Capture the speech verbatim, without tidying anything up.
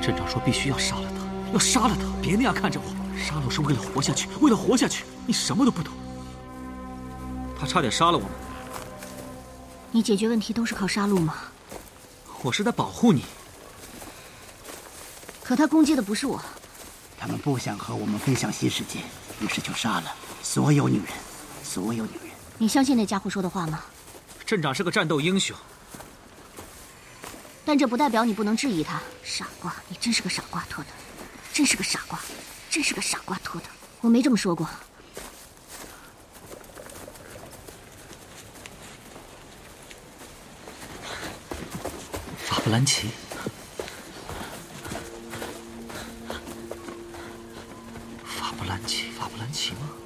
镇长说必须要杀了他，要杀了他！别那样看着我，杀了我是为了活下去，为了活下去。你什么都不懂。他差点杀了我们。 你解决问题都是靠杀戮吗？ 我是在保护你。 可他攻击的不是我。 他们不想和我们分享新世界，于是就杀了所有女人，所有女人。 你相信那家伙说的话吗？ 镇长是个战斗英雄。 但这不代表你不能质疑他。傻瓜，你真是个傻瓜托的，真是个傻瓜，真是个傻瓜托的。我没这么说过。 法布兰奇，法布兰奇，法布兰奇吗？